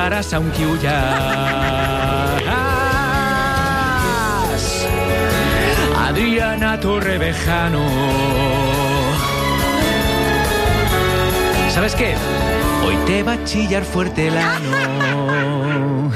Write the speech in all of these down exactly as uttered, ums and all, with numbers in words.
Harás aunque huyas. Adriana Torrevejano. ¿Sabes qué? Hoy te va a chillar fuerte el ano.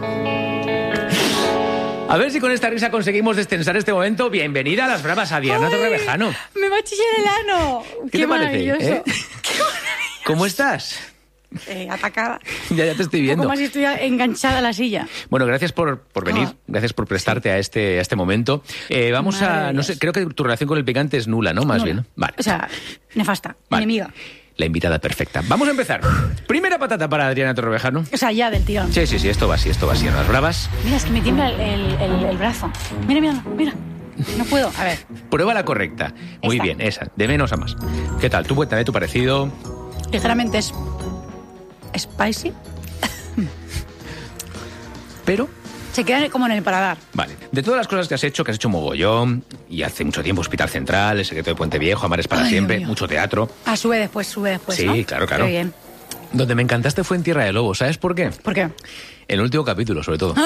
A ver si con esta risa conseguimos destensar este momento. Bienvenida a Las Bravas, Adriana Torrevejano. Me va a chillar el ano. ¿Qué, Qué te maravilloso. parece? ¿Eh? Qué maravilloso. ¿Cómo estás? Eh, atacada. Ya, ya te estoy viendo. Como si estuviera enganchada a la silla. Bueno, gracias por, por venir, Oh. gracias por prestarte sí. a este a este momento. Eh, vamos Madre a, de no Dios. sé, creo que tu relación con el picante es nula, ¿no? Más Nula. bien. Vale. O sea, nefasta, Vale. enemiga. La invitada perfecta. Vamos a empezar. Primera patata para Adriana Torrevejano. O sea, ya del tirón. Sí, sí, sí, esto va así, esto va así en Las Bravas. Mira, es que me tiembla el, el, el, el brazo. Mira, mira, mira. No puedo. A ver. Prueba la correcta. Muy Esta. bien, esa. De menos a más. ¿Qué tal? Tú cuéntame tu parecido. Ligeramente es spicy. Pero... Se queda como en el paladar. Vale. De todas las cosas que has hecho, que has hecho mogollón, y hace mucho tiempo Hospital Central, El secreto de Puente Viejo, Amares para Ay, siempre, Dios mío. mucho teatro. Ah, sube después, sube después, Sí, ¿no? claro, claro. Qué bien. Donde me encantaste fue en Tierra de Lobos. ¿Sabes por qué? ¿Por qué? En el último capítulo, sobre todo.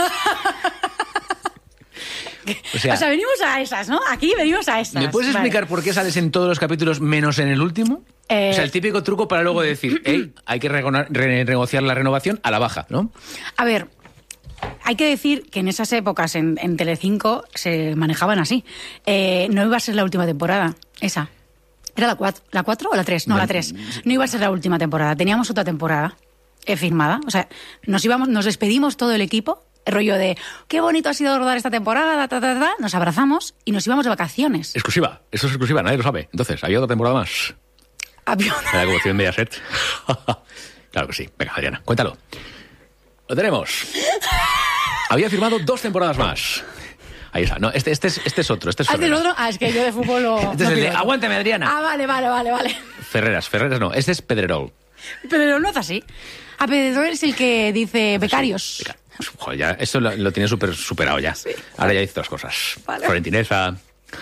O sea, O sea, venimos a esas, ¿no? Aquí venimos a esas. ¿me puedes Vale. explicar por qué sales en todos los capítulos menos en el último? Eh, O sea, el típico truco para luego decir, hey, hay que rego- re- negociar la renovación a la baja, ¿no? A ver, hay que decir que en esas épocas en, en Telecinco se manejaban así. Eh, no iba a ser la última temporada, esa. ¿Era la cuatro, la cuatro o la tres? No, la tres. No iba a ser la última temporada. Teníamos otra temporada eh, firmada. O sea, nos íbamos, nos despedimos todo el equipo, el rollo de qué bonito ha sido rodar esta temporada, ta, ta, ta, ta. Nos abrazamos y nos íbamos de vacaciones. Exclusiva, eso es exclusiva, nadie lo sabe. Entonces, ¿había otra temporada más? Había En la colección Mediaset. Claro que sí. Venga, Adriana, cuéntalo. Lo tenemos. Había firmado dos temporadas más. Ahí está. No, este, este, es, este es otro. Este es ¿Ah, este es Ferreras. otro? Ah, es que yo de fútbol lo... Este es no el de pido. Aguántame, Adriana. Ah, vale, vale, vale, vale. Ferreras, Ferreras no. Este es Pedrerol. Pero no es así. A Pedro es el que dice becarios. Beca- Joder, ya, esto lo, lo tiene súper superado ya. Ahora ya dice otras cosas. Vale. Florentinesa.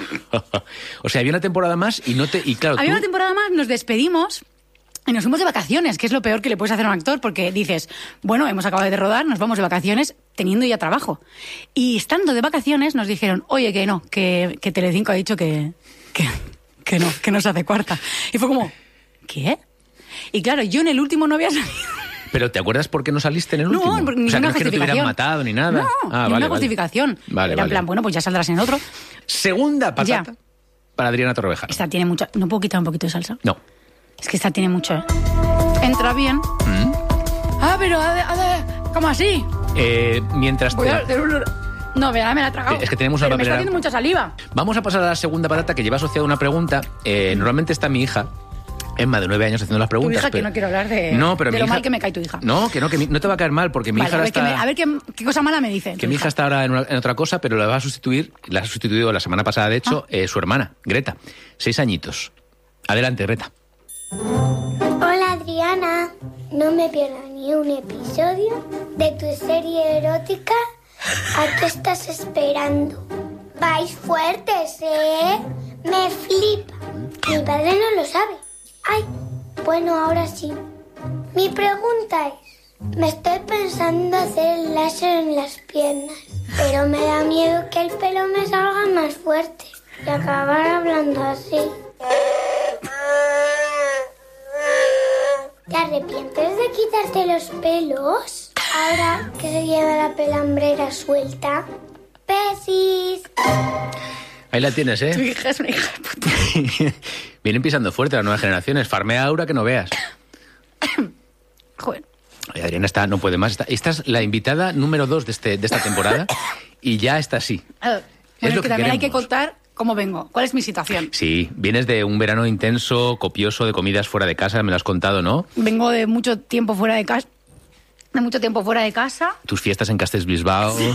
O sea, había una temporada más y no te... Y claro, Había tú- una temporada más, nos despedimos y nos fuimos de vacaciones, que es lo peor que le puedes hacer a un actor, porque dices, bueno, hemos acabado de rodar, nos vamos de vacaciones teniendo ya trabajo. Y estando de vacaciones nos dijeron, oye, que no, que, que Telecinco ha dicho que, que, que no, que no se hace cuarta. Y fue como, ¿qué? Y claro, yo en el último no había salido. Pero ¿te acuerdas por qué no saliste en el No, último? porque o sea, ninguna no es que no te hubieran justificación. matado ni nada. No, ah, ninguna vale, vale. justificación. Vale, Era en vale. plan, bueno, pues ya saldrás en otro. Segunda patata Ya. para Adriana Torrevejano. Esta tiene mucha... ¿No puedo quitar un poquito de salsa? No. Es que esta tiene mucho, ¿eh? Entra bien. ¿Mm? Ah, pero... ha de- ha de- ¿Cómo así? Eh, mientras Voy te... a hacer un... No, me la, me la he tragado. Es que tenemos una Pero me está papelera. haciendo mucha saliva. Vamos a pasar a la segunda patata que lleva asociada una pregunta. Eh, normalmente está mi hija, Emma, de nueve años, haciendo las Tu preguntas. hija, que pero- no quiero hablar de, No, pero de mi lo hija- mal que me cae tu hija. No, que no, que mi- no te va a caer mal, porque mi Vale, hija a ahora ver, qué, está... me- a ver qué, qué cosa mala me dice. Que tu mi hija está ahora en, una- en otra cosa, pero la va a sustituir, la ha sustituido la semana pasada, de hecho, Ah. eh, su hermana, Greta. Seis añitos. Adelante, Greta. Hola Adriana, no me pierdo ni un episodio de tu serie erótica. ¿A qué estás esperando? Vais fuertes, ¿eh? Me flipa. Mi padre no lo sabe. Ay, bueno, ahora sí. Mi pregunta es, me estoy pensando hacer el láser en las piernas, pero me da miedo que el pelo me salga más fuerte y acabar hablando así. ¿Te arrepientes de quitarte los pelos? Ahora que se lleva la pelambrera suelta. Besis. Ahí la tienes, Tu ¿eh? hija es una hija de puta. Vienen pisando fuerte las nuevas generaciones. Farmea Aura que no veas. Joder. Ay, Adriana está, no puede más. Esta, esta es la invitada número dos de, este, de esta temporada y ya está así. A ver, Es bueno, lo que que también hay que queremos. contar cómo vengo. ¿Cuál es mi situación? Sí, vienes de un verano intenso, copioso de comidas fuera de casa, me lo has contado, ¿no? Vengo de mucho tiempo fuera de casa. De mucho tiempo fuera de casa. Tus fiestas en Castellbisbao.